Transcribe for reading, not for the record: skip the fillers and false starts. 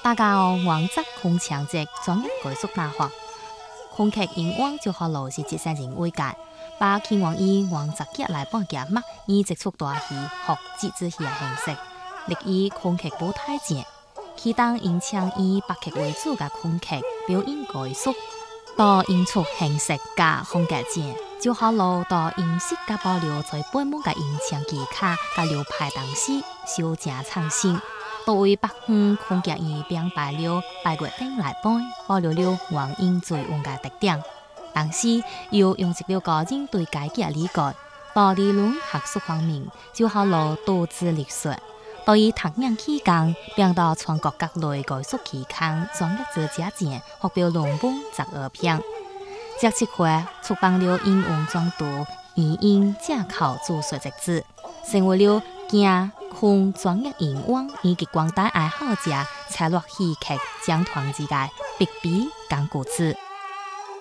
大家王泽空腔节专业概述大学，空客英王就好老是接生人为界，把天王以王泽节来帮夹嘛，以接触大戏学节子戏嘅形式，历以空客舞台节，其当演唱以白客为主嘅空客表演概述，到演出形式加风格节，就好老到音色加保留在本幕嘅演唱技巧加流派当时小正创新。都为北方空格仪并摆了8月顶来版，保留了原音最稳嘅特点。同时又用一了个人对家己嘅理解，到理论学术方面就好攞多资历史。到以读研期间，并到全国各类概述期刊专业作家前发表论文12篇。这次会出版了英文专读《语音架构注释集子》，成为了行空专业英文以及广大爱好者采录戏剧讲团之间必备工具书。